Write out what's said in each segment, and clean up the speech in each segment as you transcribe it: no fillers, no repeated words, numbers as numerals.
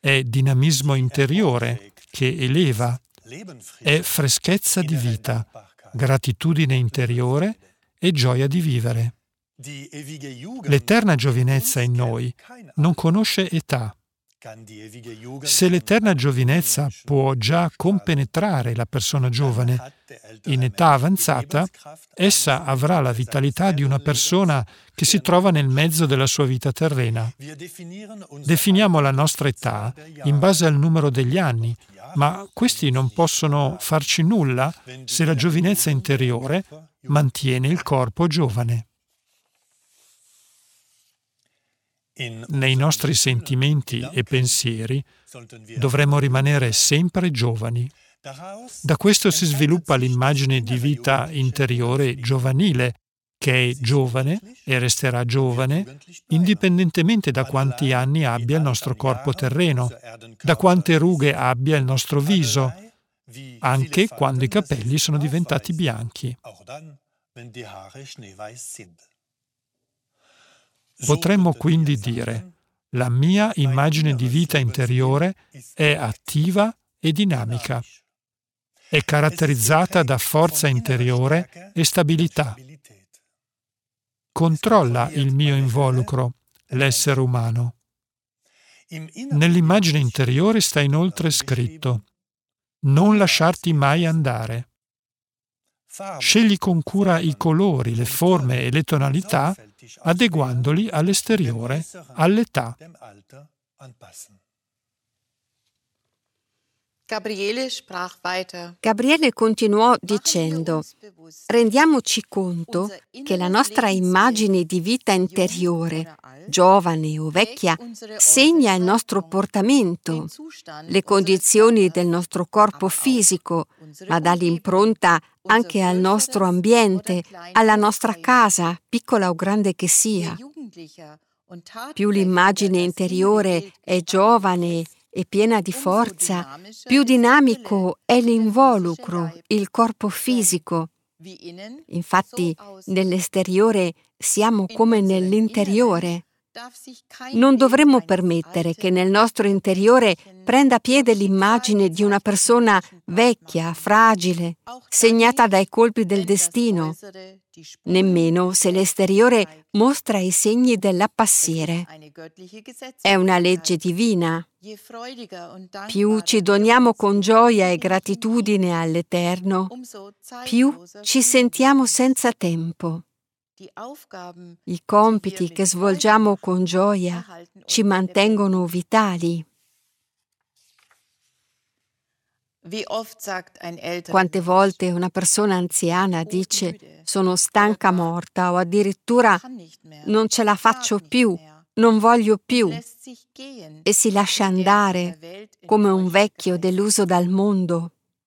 è dinamismo interiore che eleva, è freschezza di vita, gratitudine interiore e gioia di vivere. L'eterna giovinezza in noi non conosce età. Se l'eterna giovinezza può già compenetrare la persona giovane, in età avanzata, essa avrà la vitalità di una persona che si trova nel mezzo della sua vita terrena. Definiamo la nostra età in base al numero degli anni, ma questi non possono farci nulla se la giovinezza interiore mantiene il corpo giovane. Nei nostri sentimenti e pensieri dovremmo rimanere sempre giovani. Da questo si sviluppa l'immagine di vita interiore giovanile, che è giovane e resterà giovane indipendentemente da quanti anni abbia il nostro corpo terreno, da quante rughe abbia il nostro viso, anche quando i capelli sono diventati bianchi. Potremmo quindi dire: la mia immagine di vita interiore è attiva e dinamica. È caratterizzata da forza interiore e stabilità. Controlla il mio involucro, l'essere umano. Nell'immagine interiore sta inoltre scritto: non lasciarti mai andare. Scegli con cura i colori, le forme e le tonalità, adeguandoli all'esteriore, all'età. Gabriele continuò dicendo: rendiamoci conto che la nostra immagine di vita interiore, giovane o vecchia, segna il nostro portamento, le condizioni del nostro corpo fisico, ma dà l'impronta anche al nostro ambiente, alla nostra casa, piccola o grande che sia. Più l'immagine interiore è giovane e piena di forza, più dinamico è l'involucro, il corpo fisico. Infatti, nell'esteriore siamo come nell'interiore. Non dovremmo permettere che nel nostro interiore prenda piede l'immagine di una persona vecchia, fragile, segnata dai colpi del destino, nemmeno se l'esteriore mostra i segni dell'appassire. È una legge divina. Più ci doniamo con gioia e gratitudine all'Eterno, più ci sentiamo senza tempo. I compiti che svolgiamo con gioia ci mantengono vitali. Quante volte una persona anziana dice: sono stanca morta, o addirittura non ce la faccio più, non voglio più, e si lascia andare come un vecchio deluso dal mondo.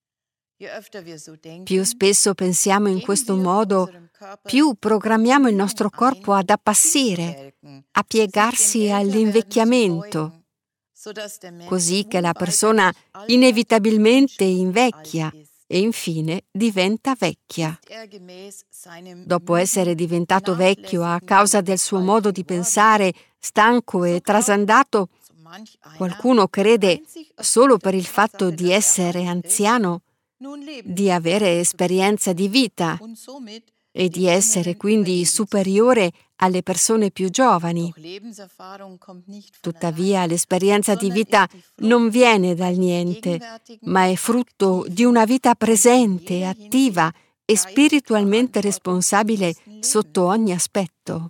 Più spesso pensiamo in questo modo, più programmiamo il nostro corpo ad appassire, a piegarsi all'invecchiamento, così che la persona inevitabilmente invecchia e infine diventa vecchia. Dopo essere diventato vecchio a causa del suo modo di pensare, stanco e trasandato, qualcuno crede, solo per il fatto di essere anziano, di avere esperienza di vita e di essere quindi superiore alle persone più giovani. Tuttavia, l'esperienza di vita non viene dal niente, ma è frutto di una vita presente, attiva e spiritualmente responsabile sotto ogni aspetto.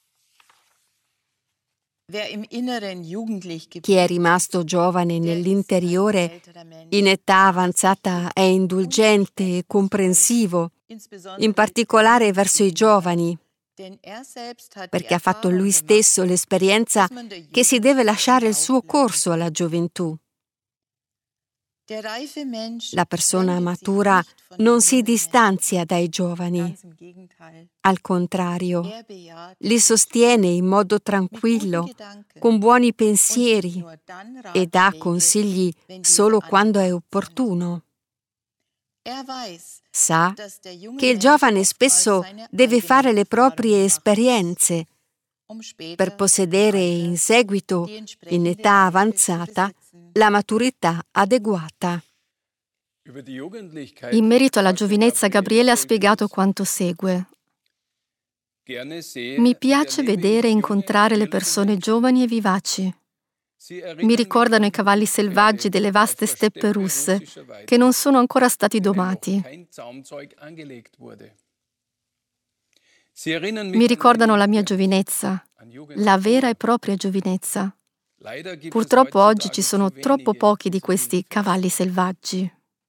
Chi è rimasto giovane nell'interiore, in età avanzata è indulgente e comprensivo, in particolare verso i giovani, perché ha fatto lui stesso l'esperienza che si deve lasciare il suo corso alla gioventù. La persona matura non si distanzia dai giovani. Al contrario, li sostiene in modo tranquillo, con buoni pensieri e dà consigli solo quando è opportuno. Sa che il giovane spesso deve fare le proprie esperienze per possedere in seguito, in età avanzata, la maturità adeguata. In merito alla giovinezza, Gabriele ha spiegato quanto segue. Mi piace vedere e incontrare le persone giovani e vivaci. Mi ricordano i cavalli selvaggi delle vaste steppe russe, che non sono ancora stati domati. Mi ricordano la mia giovinezza, la vera e propria giovinezza. Purtroppo oggi ci sono troppo pochi di questi cavalli selvaggi.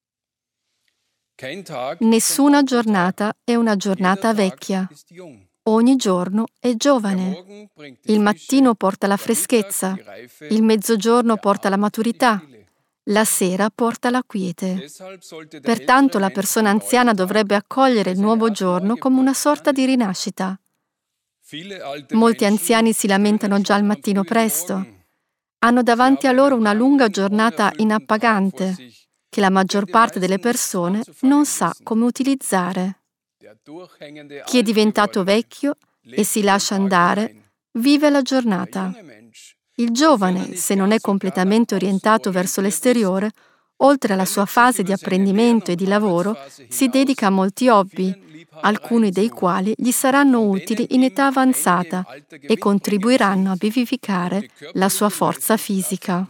Nessuna giornata è una giornata vecchia. Ogni giorno è giovane. Il mattino porta la freschezza, il mezzogiorno porta la maturità, la sera porta la quiete. Pertanto la persona anziana dovrebbe accogliere il nuovo giorno come una sorta di rinascita. Molti anziani si lamentano già al mattino presto. Hanno davanti a loro una lunga giornata inappagante, che la maggior parte delle persone non sa come utilizzare. Chi è diventato vecchio e si lascia andare, vive la giornata. Il giovane, se non è completamente orientato verso l'esteriore, oltre alla sua fase di apprendimento e di lavoro, si dedica a molti hobby, alcuni dei quali gli saranno utili in età avanzata e contribuiranno a vivificare la sua forza fisica.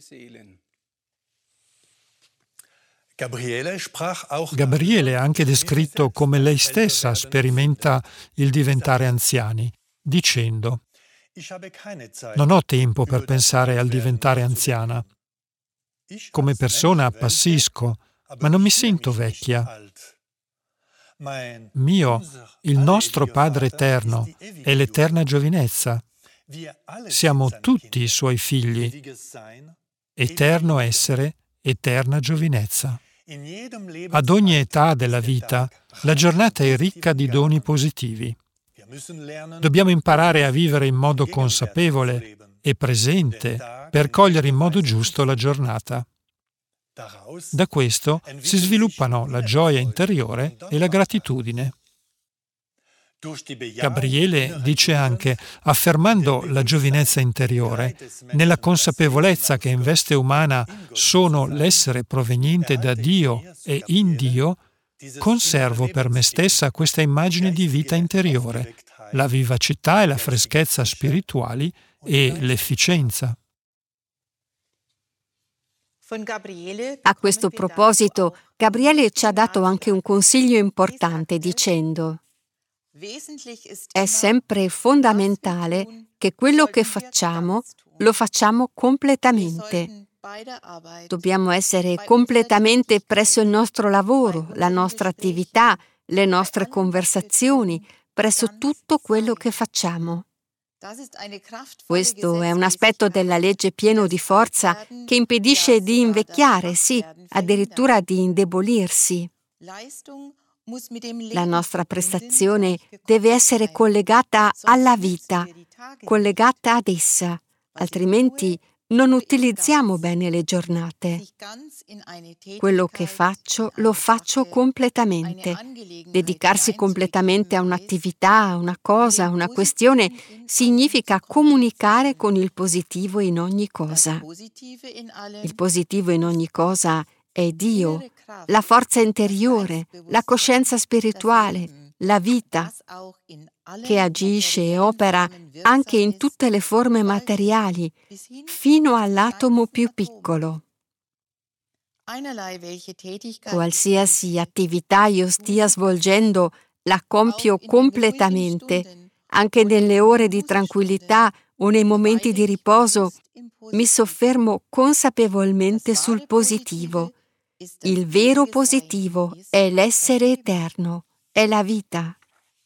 Gabriele ha anche descritto come lei stessa sperimenta il diventare anziani, dicendo: non ho tempo per pensare al diventare anziana. Come persona appassisco, ma non mi sento vecchia. Il nostro Padre eterno è l'eterna giovinezza. Siamo tutti i suoi figli. Eterno essere, eterna giovinezza. Ad ogni età della vita, la giornata è ricca di doni positivi. Dobbiamo imparare a vivere in modo consapevole e presente per cogliere in modo giusto la giornata. Da questo si sviluppano la gioia interiore e la gratitudine. Gabriele dice anche, affermando la giovinezza interiore, nella consapevolezza che in veste umana sono l'essere proveniente da Dio e in Dio, conservo per me stessa questa immagine di vita interiore, la vivacità e la freschezza spirituali e l'efficienza. A questo proposito, Gabriele ci ha dato anche un consiglio importante dicendo: è sempre fondamentale che quello che facciamo lo facciamo completamente. Dobbiamo essere completamente presso il nostro lavoro, la nostra attività, le nostre conversazioni, presso tutto quello che facciamo. Questo è un aspetto della legge pieno di forza che impedisce di invecchiare, sì, addirittura di indebolirsi. La nostra prestazione deve essere collegata alla vita, collegata ad essa, altrimenti non utilizziamo bene le giornate. Quello che faccio, lo faccio completamente. Dedicarsi completamente a un'attività, a una cosa, a una questione, significa comunicare con il positivo in ogni cosa. Il positivo in ogni cosa è Dio, la forza interiore, la coscienza spirituale, la vita, che agisce e opera anche in tutte le forme materiali, fino all'atomo più piccolo. Qualsiasi attività io stia svolgendo, la compio completamente, anche nelle ore di tranquillità o nei momenti di riposo, mi soffermo consapevolmente sul positivo. Il vero positivo è l'essere eterno, è la vita.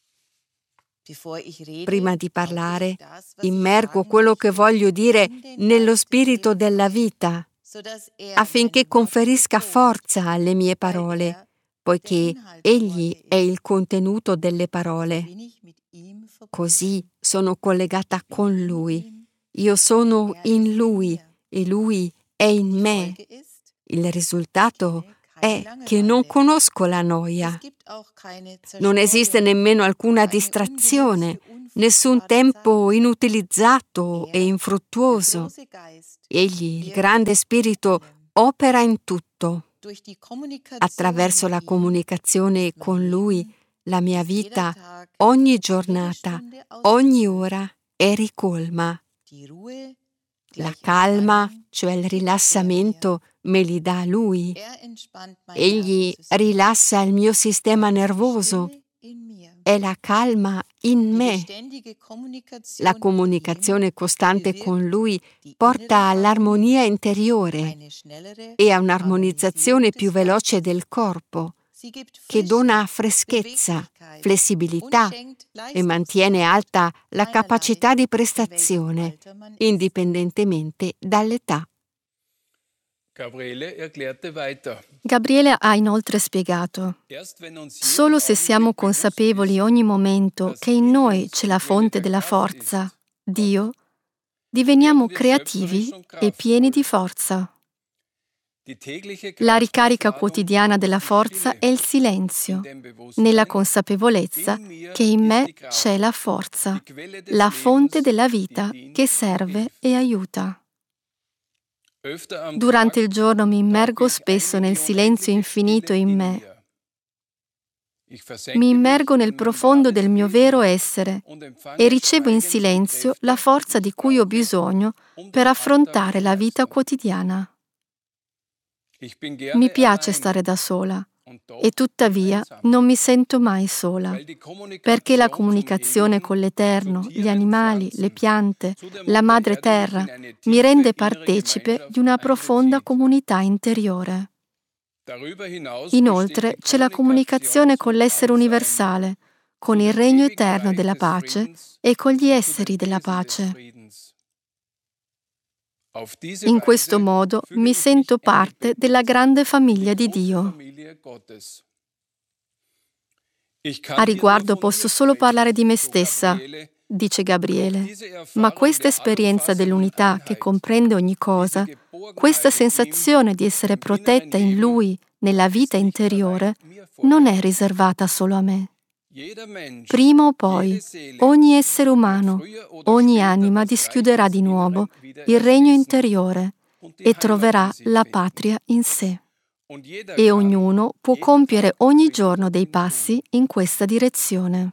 Prima di parlare, immergo quello che voglio dire nello spirito della vita, affinché conferisca forza alle mie parole, poiché Egli è il contenuto delle parole. Così sono collegata con Lui. Io sono in Lui e Lui è in me. Il risultato è che non conosco la noia. Non esiste nemmeno alcuna distrazione, nessun tempo inutilizzato e infruttuoso. Egli, il grande spirito, opera in tutto. Attraverso la comunicazione con Lui, la mia vita, ogni giornata, ogni ora è ricolma. La calma, cioè il rilassamento, me li dà Lui. Egli rilassa il mio sistema nervoso. È la calma in me. La comunicazione costante con Lui porta all'armonia interiore e a un'armonizzazione più veloce del corpo, che dona freschezza, flessibilità e mantiene alta la capacità di prestazione, indipendentemente dall'età. Gabriele ha inoltre spiegato: solo se siamo consapevoli ogni momento che in noi c'è la fonte della forza, Dio, diveniamo creativi e pieni di forza. La ricarica quotidiana della forza è il silenzio, nella consapevolezza che in me c'è la forza, la fonte della vita che serve e aiuta. Durante il giorno mi immergo spesso nel silenzio infinito in me. Mi immergo nel profondo del mio vero essere e ricevo in silenzio la forza di cui ho bisogno per affrontare la vita quotidiana. Mi piace stare da sola e tuttavia non mi sento mai sola, perché la comunicazione con l'Eterno, gli animali, le piante, la Madre Terra mi rende partecipe di una profonda comunità interiore. Inoltre c'è la comunicazione con l'essere universale, con il regno eterno della pace e con gli esseri della pace. In questo modo mi sento parte della grande famiglia di Dio. A riguardo posso solo parlare di me stessa, dice Gabriele, ma questa esperienza dell'unità che comprende ogni cosa, questa sensazione di essere protetta in Lui, nella vita interiore, non è riservata solo a me. Prima o poi, ogni essere umano, ogni anima dischiuderà di nuovo il regno interiore e troverà la patria in sé. E ognuno può compiere ogni giorno dei passi in questa direzione.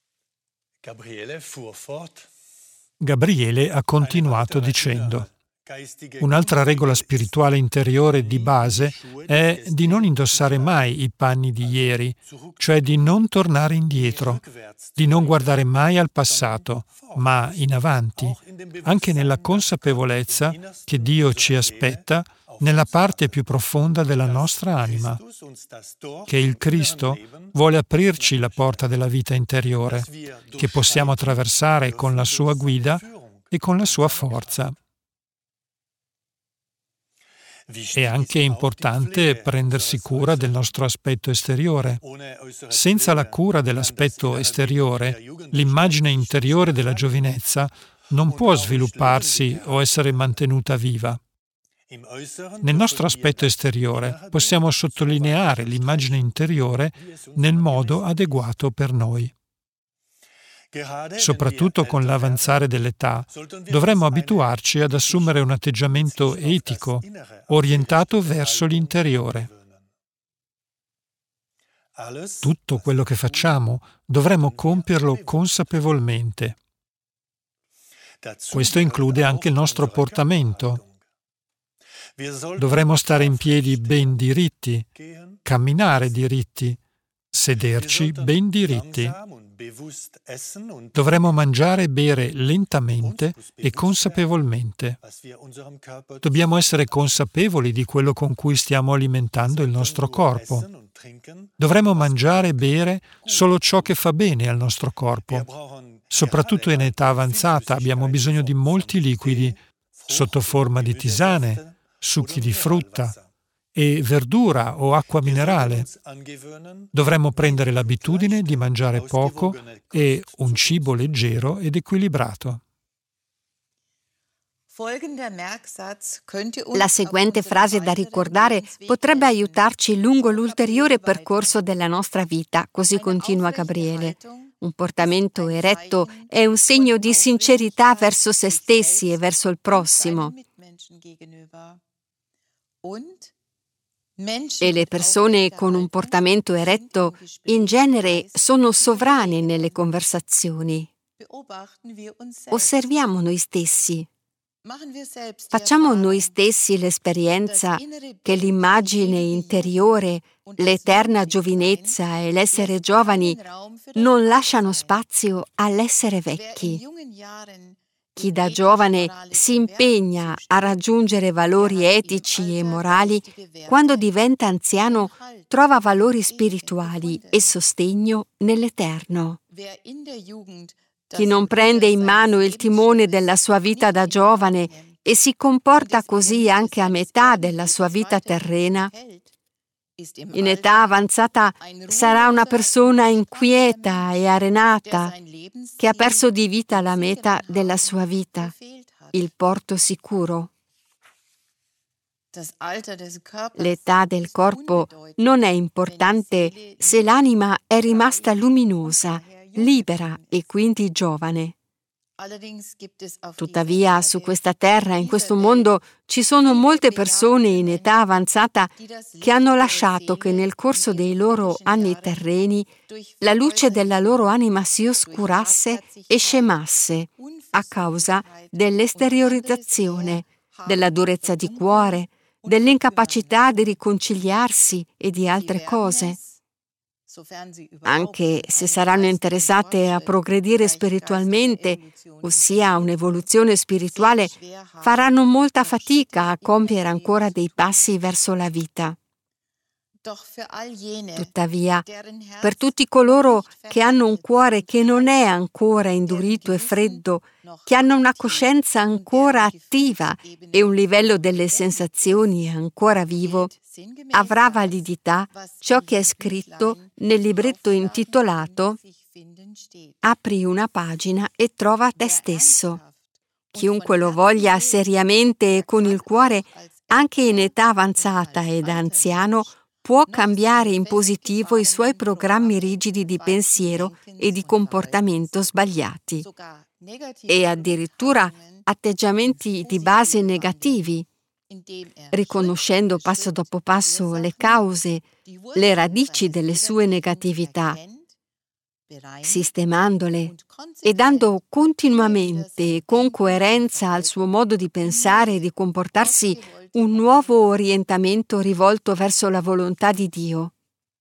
Gabriele ha continuato dicendo: un'altra regola spirituale interiore di base è di non indossare mai i panni di ieri, cioè di non tornare indietro, di non guardare mai al passato, ma in avanti, anche nella consapevolezza che Dio ci aspetta nella parte più profonda della nostra anima, che il Cristo vuole aprirci la porta della vita interiore, che possiamo attraversare con la sua guida e con la sua forza. È anche importante prendersi cura del nostro aspetto esteriore. Senza la cura dell'aspetto esteriore, l'immagine interiore della giovinezza non può svilupparsi o essere mantenuta viva. Nel nostro aspetto esteriore possiamo sottolineare l'immagine interiore nel modo adeguato per noi. Soprattutto con l'avanzare dell'età, dovremmo abituarci ad assumere un atteggiamento etico, orientato verso l'interiore. Tutto quello che facciamo dovremmo compierlo consapevolmente. Questo include anche il nostro portamento. Dovremmo stare in piedi ben diritti, camminare diritti, sederci ben diritti. Dovremmo mangiare e bere lentamente e consapevolmente. Dobbiamo essere consapevoli di quello con cui stiamo alimentando il nostro corpo. Dovremmo mangiare e bere solo ciò che fa bene al nostro corpo. Soprattutto in età avanzata abbiamo bisogno di molti liquidi sotto forma di tisane, succhi di frutta e verdura o acqua minerale. Dovremmo prendere l'abitudine di mangiare poco e un cibo leggero ed equilibrato. La seguente frase da ricordare potrebbe aiutarci lungo l'ulteriore percorso della nostra vita, così continua Gabriele. Un portamento eretto è un segno di sincerità verso se stessi e verso il prossimo. E le persone con un portamento eretto in genere sono sovrane nelle conversazioni. Osserviamo noi stessi. Facciamo noi stessi l'esperienza che l'immagine interiore, l'eterna giovinezza e l'essere giovani non lasciano spazio all'essere vecchi. Chi da giovane si impegna a raggiungere valori etici e morali, quando diventa anziano trova valori spirituali e sostegno nell'eterno. Chi non prende in mano il timone della sua vita da giovane e si comporta così anche a metà della sua vita terrena, in età avanzata sarà una persona inquieta e arenata che ha perso di vita la meta della sua vita, il porto sicuro. L'età del corpo non è importante se l'anima è rimasta luminosa, libera e quindi giovane. Tuttavia, su questa terra, in questo mondo, ci sono molte persone in età avanzata che hanno lasciato che nel corso dei loro anni terreni la luce della loro anima si oscurasse e scemasse a causa dell'esteriorizzazione, della durezza di cuore, dell'incapacità di riconciliarsi e di altre cose. Anche se saranno interessate a progredire spiritualmente, ossia a un'evoluzione spirituale, faranno molta fatica a compiere ancora dei passi verso la vita. Tuttavia, per tutti coloro che hanno un cuore che non è ancora indurito e freddo, che hanno una coscienza ancora attiva e un livello delle sensazioni ancora vivo, avrà validità ciò che è scritto nel libretto intitolato «Apri una pagina e trova te stesso». Chiunque lo voglia seriamente e con il cuore, anche in età avanzata ed anziano, può cambiare in positivo i suoi programmi rigidi di pensiero e di comportamento sbagliati e addirittura atteggiamenti di base negativi, riconoscendo passo dopo passo le cause, le radici delle sue negatività, sistemandole e dando continuamente e con coerenza al suo modo di pensare e di comportarsi un nuovo orientamento rivolto verso la volontà di Dio.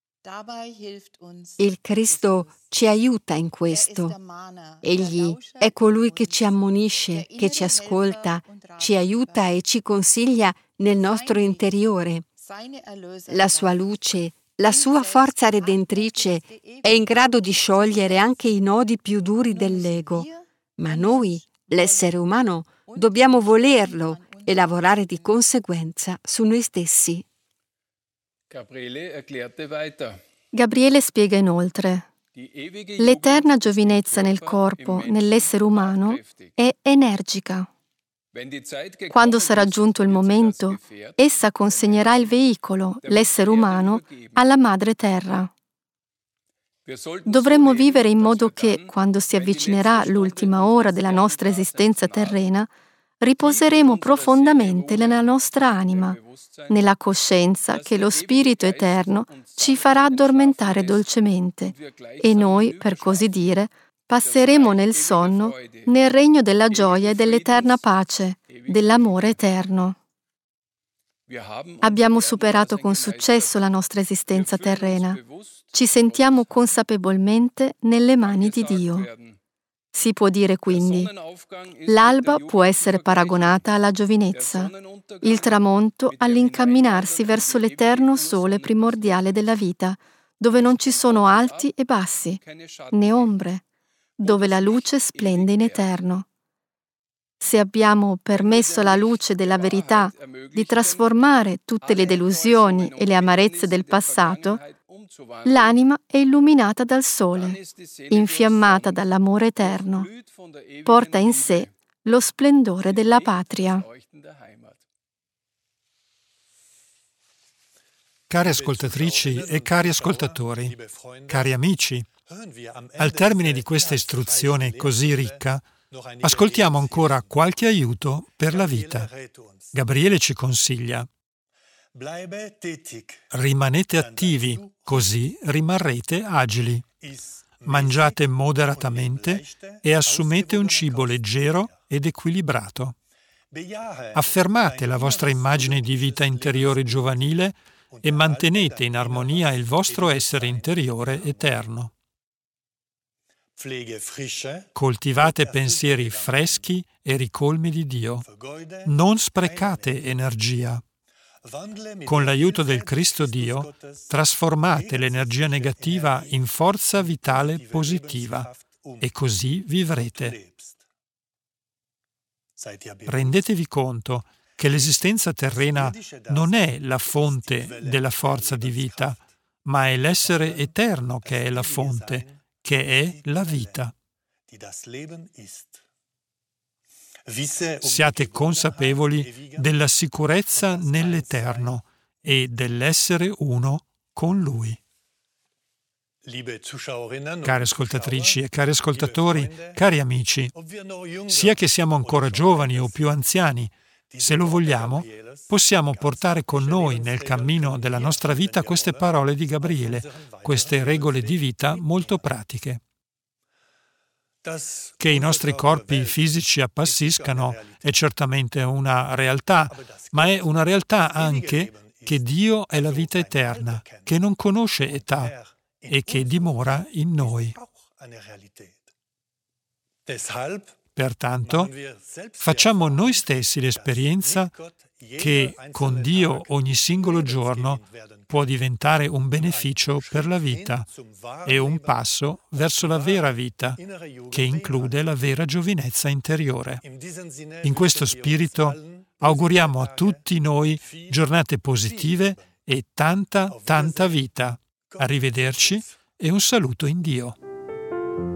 Il Cristo ci aiuta in questo. Egli è colui che ci ammonisce, che ci ascolta, ci aiuta e ci consiglia nel nostro interiore. La sua luce, la sua forza redentrice è in grado di sciogliere anche i nodi più duri dell'ego, ma noi, l'essere umano, dobbiamo volerlo e lavorare di conseguenza su noi stessi. Gabriele spiega inoltre: l'eterna giovinezza nel corpo, nell'essere umano, è energica. Quando sarà giunto il momento, essa consegnerà il veicolo, l'essere umano, alla madre terra. Dovremmo vivere in modo che, quando si avvicinerà l'ultima ora della nostra esistenza terrena, riposeremo profondamente nella nostra anima, nella coscienza che lo Spirito Eterno ci farà addormentare dolcemente e noi, per così dire, passeremo nel sonno nel regno della gioia e dell'eterna pace, dell'amore eterno. Abbiamo superato con successo la nostra esistenza terrena. Ci sentiamo consapevolmente nelle mani di Dio. Si può dire quindi: l'alba può essere paragonata alla giovinezza, il tramonto all'incamminarsi verso l'eterno sole primordiale della vita, dove non ci sono alti e bassi, né ombre, dove la luce splende in eterno. Se abbiamo permesso alla luce della verità di trasformare tutte le delusioni e le amarezze del passato, l'anima è illuminata dal sole, infiammata dall'amore eterno, porta in sé lo splendore della patria. Care ascoltatrici e cari ascoltatori, cari amici, al termine di questa istruzione così ricca, ascoltiamo ancora qualche aiuto per la vita. Gabriele ci consiglia: rimanete attivi, così rimarrete agili. Mangiate moderatamente e assumete un cibo leggero ed equilibrato. Affermate la vostra immagine di vita interiore giovanile e mantenete in armonia il vostro essere interiore eterno. Coltivate pensieri freschi e ricolmi di Dio. Non sprecate energia. Con l'aiuto del Cristo Dio, trasformate l'energia negativa in forza vitale positiva e così vivrete. Rendetevi conto che l'esistenza terrena non è la fonte della forza di vita, ma è l'essere eterno che è la fonte, che è la vita. Siate consapevoli della sicurezza nell'Eterno e dell'essere uno con Lui. Care ascoltatrici e cari ascoltatori, cari amici, sia che siamo ancora giovani o più anziani, se lo vogliamo, possiamo portare con noi nel cammino della nostra vita queste parole di Gabriele, queste regole di vita molto pratiche. Che i nostri corpi fisici appassiscano è certamente una realtà, ma è una realtà anche che Dio è la vita eterna, che non conosce età e che dimora in noi. Pertanto, facciamo noi stessi l'esperienza che con Dio ogni singolo giorno può diventare un beneficio per la vita e un passo verso la vera vita, che include la vera giovinezza interiore. In questo spirito auguriamo a tutti noi giornate positive e tanta vita. Arrivederci e un saluto in Dio.